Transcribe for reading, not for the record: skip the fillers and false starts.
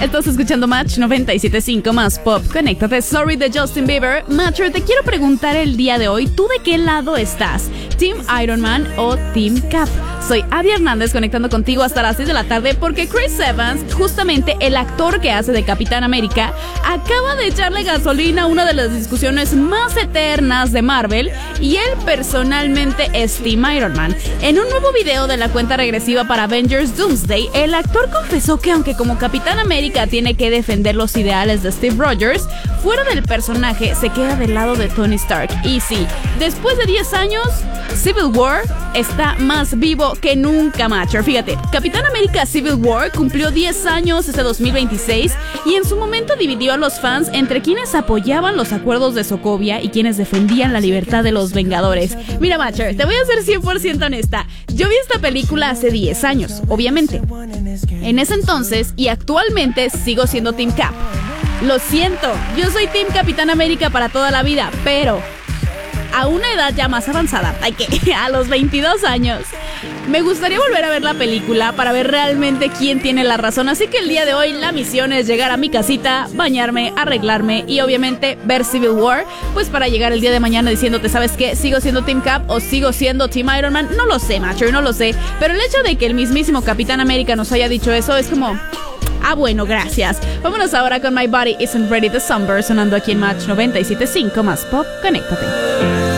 Estás escuchando Match 97.5 más Pop. Conéctate. Sorry de Justin Bieber. Matcher, te quiero preguntar el día de hoy, ¿tú de qué lado estás? ¿Team Iron Man o Team Cap? Soy Abby Hernández conectando contigo hasta las 6 de la tarde porque Chris Evans, justamente el actor que hace de Capitán América, acaba de echarle gasolina a una de las discusiones más eternas de Marvel y él personalmente es Team Iron Man. En un nuevo video de la cuenta regresiva para Avengers Doomsday, el actor confesó que aunque como Capitán América tiene que defender los ideales de Steve Rogers, fuera del personaje se queda del lado de Tony Stark. Y sí, después de 10 años, Civil War está más vivo que nunca, Matcher. Fíjate, Capitán América Civil War cumplió 10 años este 2026 y en su momento dividió a los fans entre quienes apoyaban los acuerdos de Sokovia y quienes defendían la libertad de los Vengadores. Mira, Matcher, te voy a ser 100% honesta. Yo vi esta película hace 10 años, obviamente. En ese entonces y actualmente sigo siendo Team Cap. Lo siento, yo soy Team Capitán América para toda la vida, pero a una edad ya más avanzada, a los 22 años, me gustaría volver a ver la película para ver realmente quién tiene la razón. Así que el día de hoy la misión es llegar a mi casita, bañarme, arreglarme y obviamente ver Civil War, pues para llegar el día de mañana diciéndote, ¿sabes qué? ¿Sigo siendo Team Cap o sigo siendo Team Iron Man? No lo sé, Matcher, no lo sé. Pero el hecho de que el mismísimo Capitán América nos haya dicho eso es como... Ah, bueno, gracias. Vámonos ahora con My Body Isn't Ready de Summer, sonando aquí en Match 97.5 más Pop. Conéctate.